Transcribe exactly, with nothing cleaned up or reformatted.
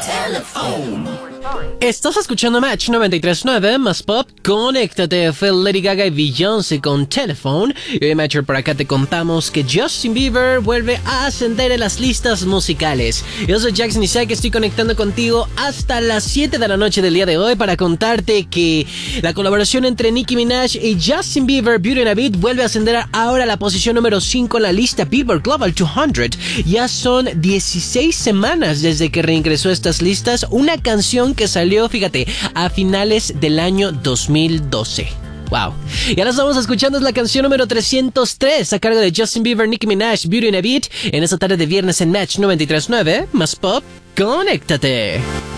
Estás escuchando Match noventa y tres punto nueve más Pop. Conéctate, fue Lady Gaga y Beyoncé con Telephone. Y hoy, Matcher, por acá te contamos que Justin Bieber vuelve a ascender en las listas musicales. Yo soy Jackson Isaac, estoy conectando contigo hasta las siete de la noche del día de hoy para contarte que la colaboración entre Nicki Minaj y Justin Bieber, Beauty and a Beat, vuelve a ascender ahora a la posición número cinco en la lista Billboard Global doscientos. Ya son dieciséis semanas desde que reingresó a estas listas, una canción que salió, fíjate, a finales del año dos mil doce. Wow. Y ahora estamos escuchando la canción número trescientos tres a cargo de Justin Bieber, Nicki Minaj, Beauty and a Beat, en esta tarde de viernes en Match noventa y tres punto nueve más Pop. Conéctate.